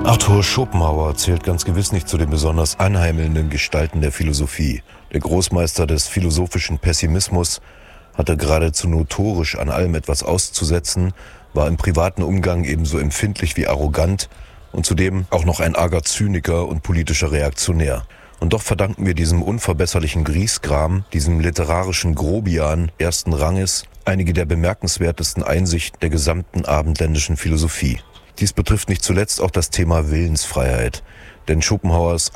Arthur Schopenhauer zählt ganz gewiss nicht zu den besonders anheimelnden Gestalten der Philosophie. Der Großmeister des philosophischen Pessimismus hatte geradezu notorisch an allem etwas auszusetzen, war im privaten Umgang ebenso empfindlich wie arrogant und zudem auch noch ein arger Zyniker und politischer Reaktionär. Und doch verdanken wir diesem unverbesserlichen Griesgram, diesem literarischen Grobian ersten Ranges, einige der bemerkenswertesten Einsichten der gesamten abendländischen Philosophie. Dies betrifft nicht zuletzt auch das Thema Willensfreiheit, denn Schopenhauers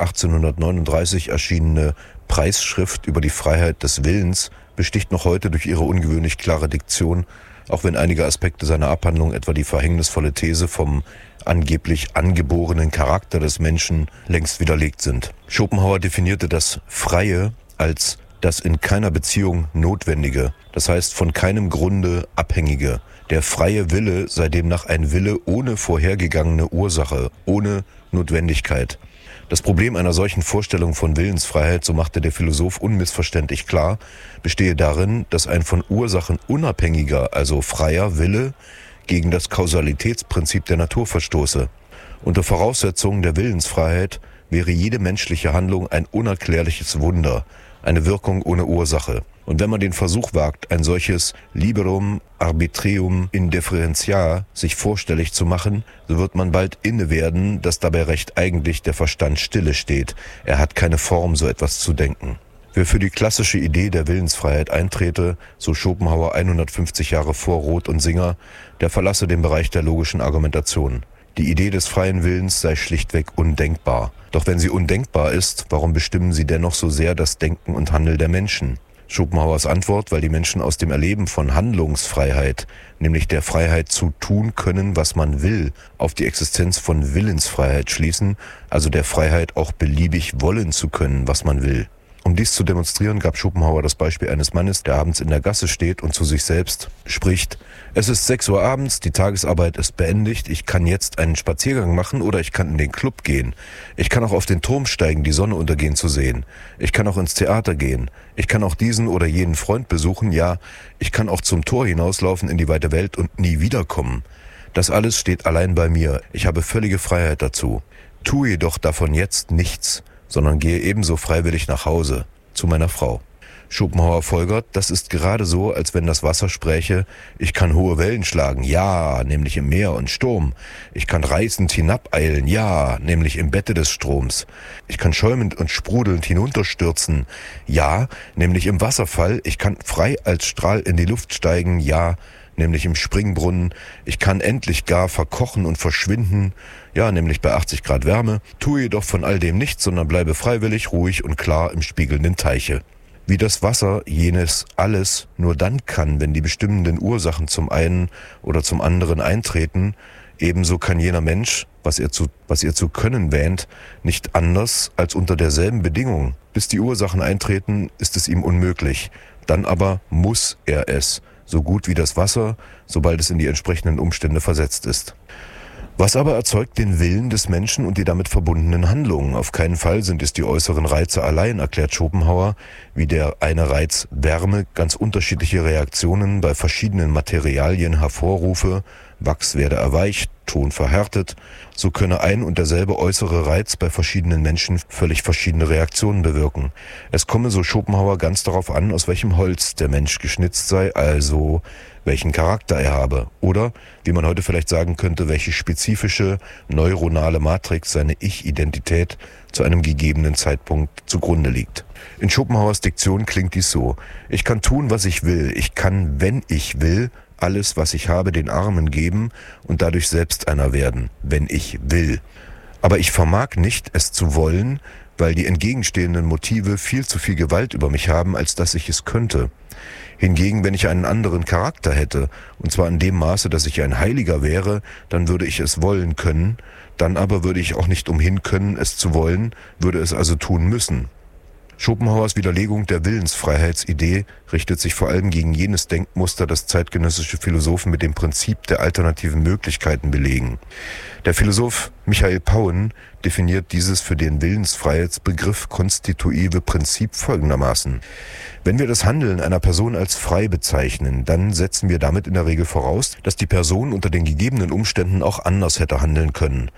1839 erschienene Preisschrift über die Freiheit des Willens besticht noch heute durch ihre ungewöhnlich klare Diktion, auch wenn einige Aspekte seiner Abhandlung, etwa die verhängnisvolle These vom angeblich angeborenen Charakter des Menschen, längst widerlegt sind. Schopenhauer definierte das Freie als das in keiner Beziehung Notwendige, das heißt von keinem Grunde Abhängige. Der freie Wille sei demnach ein Wille ohne vorhergegangene Ursache, ohne Notwendigkeit. Das Problem einer solchen Vorstellung von Willensfreiheit, so machte der Philosoph unmissverständlich klar, bestehe darin, dass ein von Ursachen unabhängiger, also freier Wille gegen das Kausalitätsprinzip der Natur verstoße. Unter Voraussetzung der Willensfreiheit wäre jede menschliche Handlung ein unerklärliches Wunder, eine Wirkung ohne Ursache. Und wenn man den Versuch wagt, ein solches Liberum Arbitrium Indifferentia sich vorstellig zu machen, so wird man bald inne werden, dass dabei recht eigentlich der Verstand stille steht. Er hat keine Form, so etwas zu denken. Wer für die klassische Idee der Willensfreiheit eintrete, so Schopenhauer 150 Jahre vor Roth und Singer, der verlasse den Bereich der logischen Argumentation. Die Idee des freien Willens sei schlichtweg undenkbar. Doch wenn sie undenkbar ist, warum bestimmen sie dennoch so sehr das Denken und Handeln der Menschen? Schopenhauers Antwort: weil die Menschen aus dem Erleben von Handlungsfreiheit, nämlich der Freiheit zu tun können, was man will, auf die Existenz von Willensfreiheit schließen, also der Freiheit auch beliebig wollen zu können, was man will. Um dies zu demonstrieren, gab Schopenhauer das Beispiel eines Mannes, der abends in der Gasse steht und zu sich selbst spricht: Es ist 6 Uhr abends, die Tagesarbeit ist beendigt, ich kann jetzt einen Spaziergang machen oder ich kann in den Club gehen. Ich kann auch auf den Turm steigen, die Sonne untergehen zu sehen. Ich kann auch ins Theater gehen. Ich kann auch diesen oder jenen Freund besuchen, ja, ich kann auch zum Tor hinauslaufen in die weite Welt und nie wiederkommen. Das alles steht allein bei mir, ich habe völlige Freiheit dazu. Tue jedoch davon jetzt nichts, sondern gehe ebenso freiwillig nach Hause, zu meiner Frau. Schopenhauer folgert, das ist gerade so, als wenn das Wasser spräche: Ich kann hohe Wellen schlagen, ja, nämlich im Meer und Sturm. Ich kann reißend hinabeilen, ja, nämlich im Bette des Stroms. Ich kann schäumend und sprudelnd hinunterstürzen, ja, nämlich im Wasserfall. Ich kann frei als Strahl in die Luft steigen, ja, nämlich im Springbrunnen. Ich kann endlich gar verkochen und verschwinden, ja, nämlich bei 80 Grad Wärme. Tue jedoch von all dem nichts, sondern bleibe freiwillig, ruhig und klar im spiegelnden Teiche. Wie das Wasser jenes alles nur dann kann, wenn die bestimmenden Ursachen zum einen oder zum anderen eintreten, ebenso kann jener Mensch, was er zu können wähnt, nicht anders als unter derselben Bedingung. Bis die Ursachen eintreten, ist es ihm unmöglich. Dann aber muss er es, so gut wie das Wasser, sobald es in die entsprechenden Umstände versetzt ist. Was aber erzeugt den Willen des Menschen und die damit verbundenen Handlungen? Auf keinen Fall sind es die äußeren Reize allein, erklärt Schopenhauer, wie der eine Reiz Wärme ganz unterschiedliche Reaktionen bei verschiedenen Materialien hervorrufe, Wachs werde erweicht, Ton verhärtet, so könne ein und derselbe äußere Reiz bei verschiedenen Menschen völlig verschiedene Reaktionen bewirken. Es komme, so Schopenhauer, ganz darauf an, aus welchem Holz der Mensch geschnitzt sei, also welchen Charakter er habe oder, wie man heute vielleicht sagen könnte, welche spezifische neuronale Matrix seine Ich-Identität zu einem gegebenen Zeitpunkt zugrunde liegt. In Schopenhauers Diktion klingt dies so: Ich kann tun, was ich will. Ich kann, wenn ich will, alles, was ich habe, den Armen geben und dadurch selbst einer werden, wenn ich will. Aber ich vermag nicht, es zu wollen, weil die entgegenstehenden Motive viel zu viel Gewalt über mich haben, als dass ich es könnte. Hingegen, wenn ich einen anderen Charakter hätte, und zwar in dem Maße, dass ich ein Heiliger wäre, dann würde ich es wollen können, dann aber würde ich auch nicht umhin können, es zu wollen, würde es also tun müssen. Schopenhauers Widerlegung der Willensfreiheitsidee richtet sich vor allem gegen jenes Denkmuster, das zeitgenössische Philosophen mit dem Prinzip der alternativen Möglichkeiten belegen. Der Philosoph Michael Pauen definiert dieses für den Willensfreiheitsbegriff konstitutive Prinzip folgendermaßen: Wenn wir das Handeln einer Person als frei bezeichnen, dann setzen wir damit in der Regel voraus, dass die Person unter den gegebenen Umständen auch anders hätte handeln können.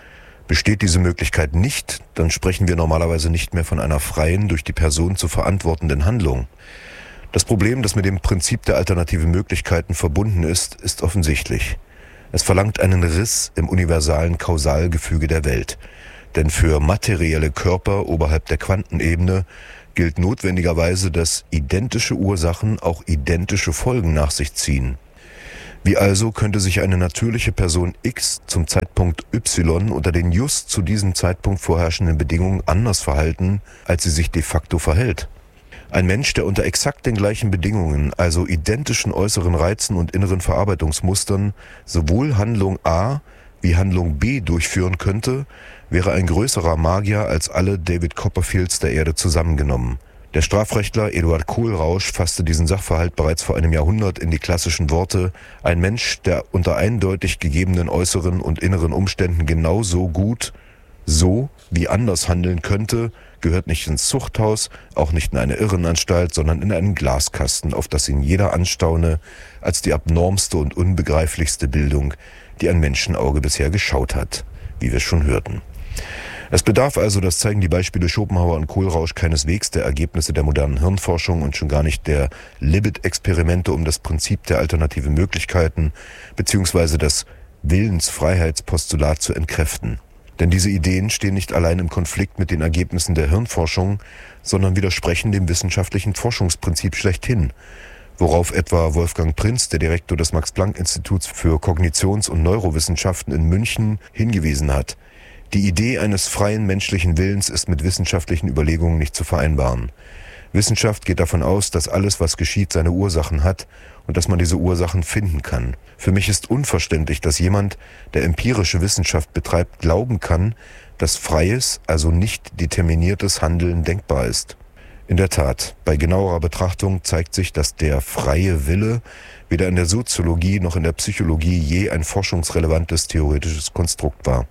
Besteht diese Möglichkeit nicht, dann sprechen wir normalerweise nicht mehr von einer freien, durch die Person zu verantwortenden Handlung. Das Problem, das mit dem Prinzip der alternativen Möglichkeiten verbunden ist, ist offensichtlich. Es verlangt einen Riss im universalen Kausalgefüge der Welt. Denn für materielle Körper oberhalb der Quantenebene gilt notwendigerweise, dass identische Ursachen auch identische Folgen nach sich ziehen. Wie also könnte sich eine natürliche Person X zum Zeitpunkt Y unter den just zu diesem Zeitpunkt vorherrschenden Bedingungen anders verhalten, als sie sich de facto verhält? Ein Mensch, der unter exakt den gleichen Bedingungen, also identischen äußeren Reizen und inneren Verarbeitungsmustern, sowohl Handlung A wie Handlung B durchführen könnte, wäre ein größerer Magier als alle David Copperfields der Erde zusammengenommen. Der Strafrechtler Eduard Kohlrausch fasste diesen Sachverhalt bereits vor einem Jahrhundert in die klassischen Worte: Ein Mensch, der unter eindeutig gegebenen äußeren und inneren Umständen genauso gut, so wie anders handeln könnte, gehört nicht ins Zuchthaus, auch nicht in eine Irrenanstalt, sondern in einen Glaskasten, auf das ihn jeder anstaune, als die abnormste und unbegreiflichste Bildung, die ein Menschenauge bisher geschaut hat, wie wir schon hörten. Es bedarf also, das zeigen die Beispiele Schopenhauer und Kohlrausch, keineswegs der Ergebnisse der modernen Hirnforschung und schon gar nicht der Libet-Experimente um das Prinzip der alternativen Möglichkeiten bzw. das Willensfreiheitspostulat zu entkräften. Denn diese Ideen stehen nicht allein im Konflikt mit den Ergebnissen der Hirnforschung, sondern widersprechen dem wissenschaftlichen Forschungsprinzip schlechthin, worauf etwa Wolfgang Prinz, der Direktor des Max-Planck-Instituts für Kognitions- und Neurowissenschaften in München, hingewiesen hat. Die Idee eines freien menschlichen Willens ist mit wissenschaftlichen Überlegungen nicht zu vereinbaren. Wissenschaft geht davon aus, dass alles, was geschieht, seine Ursachen hat und dass man diese Ursachen finden kann. Für mich ist unverständlich, dass jemand, der empirische Wissenschaft betreibt, glauben kann, dass freies, also nicht determiniertes Handeln denkbar ist. In der Tat, bei genauerer Betrachtung zeigt sich, dass der freie Wille weder in der Soziologie noch in der Psychologie je ein forschungsrelevantes theoretisches Konstrukt war.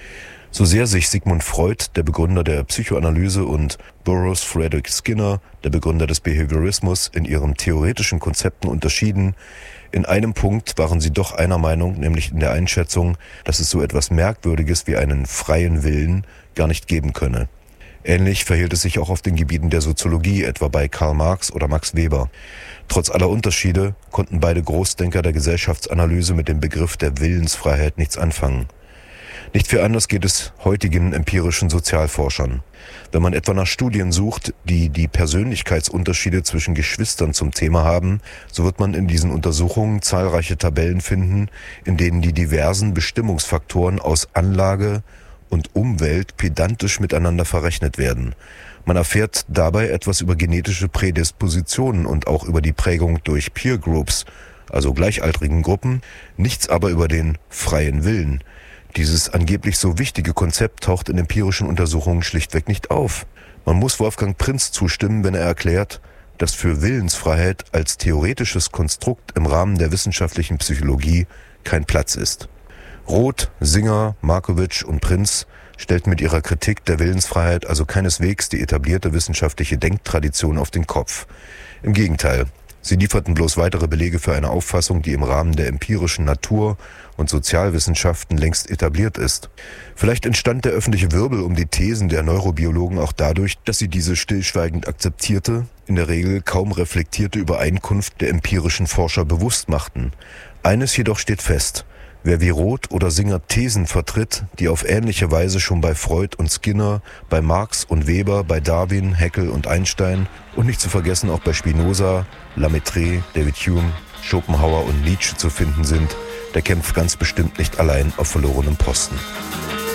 So sehr sich Sigmund Freud, der Begründer der Psychoanalyse, und Burroughs Frederick Skinner, der Begründer des Behaviorismus, in ihren theoretischen Konzepten unterschieden, in einem Punkt waren sie doch einer Meinung, nämlich in der Einschätzung, dass es so etwas Merkwürdiges wie einen freien Willen gar nicht geben könne. Ähnlich verhielt es sich auch auf den Gebieten der Soziologie, etwa bei Karl Marx oder Max Weber. Trotz aller Unterschiede konnten beide Großdenker der Gesellschaftsanalyse mit dem Begriff der Willensfreiheit nichts anfangen. Nicht viel anders geht es heutigen empirischen Sozialforschern. Wenn man etwa nach Studien sucht, die die Persönlichkeitsunterschiede zwischen Geschwistern zum Thema haben, so wird man in diesen Untersuchungen zahlreiche Tabellen finden, in denen die diversen Bestimmungsfaktoren aus Anlage und Umwelt pedantisch miteinander verrechnet werden. Man erfährt dabei etwas über genetische Prädispositionen und auch über die Prägung durch Peer Groups, also gleichaltrigen Gruppen, nichts aber über den freien Willen. Dieses angeblich so wichtige Konzept taucht in empirischen Untersuchungen schlichtweg nicht auf. Man muss Wolfgang Prinz zustimmen, wenn er erklärt, dass für Willensfreiheit als theoretisches Konstrukt im Rahmen der wissenschaftlichen Psychologie kein Platz ist. Roth, Singer, Markowitsch und Prinz stellten mit ihrer Kritik der Willensfreiheit also keineswegs die etablierte wissenschaftliche Denktradition auf den Kopf. Im Gegenteil, sie lieferten bloß weitere Belege für eine Auffassung, die im Rahmen der empirischen Natur- und Sozialwissenschaften längst etabliert ist. Vielleicht entstand der öffentliche Wirbel um die Thesen der Neurobiologen auch dadurch, dass sie diese stillschweigend akzeptierte, in der Regel kaum reflektierte Übereinkunft der empirischen Forscher bewusst machten. Eines jedoch steht fest: Wer wie Roth oder Singer Thesen vertritt, die auf ähnliche Weise schon bei Freud und Skinner, bei Marx und Weber, bei Darwin, Haeckel und Einstein und nicht zu vergessen auch bei Spinoza, Lamaitre, David Hume, Schopenhauer und Nietzsche zu finden sind, der kämpft ganz bestimmt nicht allein auf verlorenem Posten.